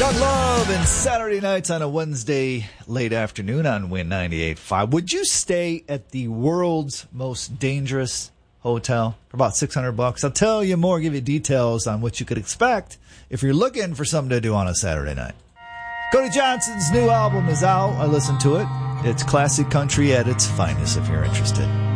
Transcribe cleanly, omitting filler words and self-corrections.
Young Love and Saturday nights on a Wednesday late afternoon on Win 98.5. Would you stay at the world's most dangerous hotel for about $600? I'll tell you more, give you details on what you could expect if you're looking for something to do on a Saturday night. Cody Johnson's new album is out. I listened to it. It's classic country at its finest if you're interested.